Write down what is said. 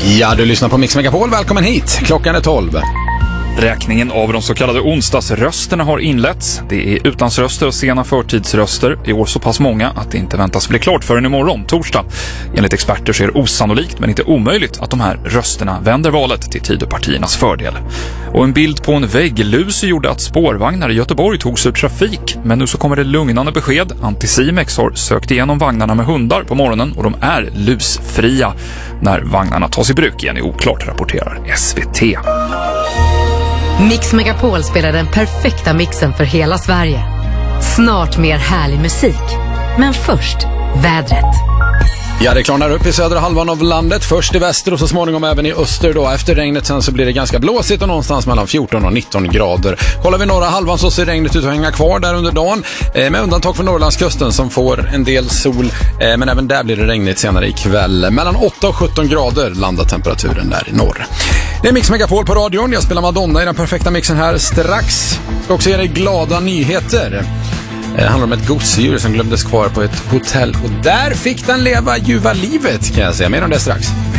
Ja, du lyssnar på Mix Megapol. Välkommen hit. Klockan är 12. Räkningen av de så kallade onsdagsrösterna har inletts. Det är utlandsröster och sena förtidsröster. I år så pass många att det inte väntas bli klart förrän imorgon, torsdag. Enligt experter så är det osannolikt men inte omöjligt att de här rösterna vänder valet till Tidöpartiernas fördel. Och en bild på en vägglus gjorde att spårvagnar i Göteborg togs ur trafik. Men nu så kommer det lugnande besked. Anticimex har sökt igenom vagnarna med hundar på morgonen och de är lusfria. När vagnarna tas i bruk igen är oklart, rapporterar SVT. Mix Megapol spelar den perfekta mixen för hela Sverige. Snart mer härlig musik. Men först, vädret. Ja, det klarnar upp i södra halvan av landet. Först i väster och så småningom även i öster då. Efter regnet sen så blir det ganska blåsigt och någonstans mellan 14 och 19 grader. Kollar vi norra halvan så ser regnet ut att hänga kvar där under dagen. Med undantag för Norrlandskusten som får en del sol. Men även där blir det regnigt senare ikväll. Mellan 8 och 17 grader landar temperaturen där i norr. Det är Mix Megapol på radion. Jag spelar Madonna i den perfekta mixen här strax. Ska också ge dig glada nyheter. Det handlar om ett gosedjur som glömdes kvar på ett hotell. Och där fick den leva ljuva livet, kan jag säga. Mer om det strax.